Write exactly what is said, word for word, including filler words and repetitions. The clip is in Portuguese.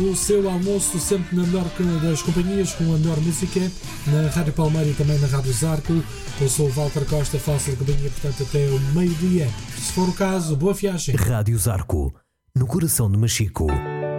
O seu almoço sempre na melhor das companhias, com a melhor música, na Rádio Palmeira e também na Rádio Zarco. Eu sou o Walter Costa, faço a companhia, portanto, até o meio-dia. Se for o caso, boa viagem. Rádio Zarco, no coração de Machico.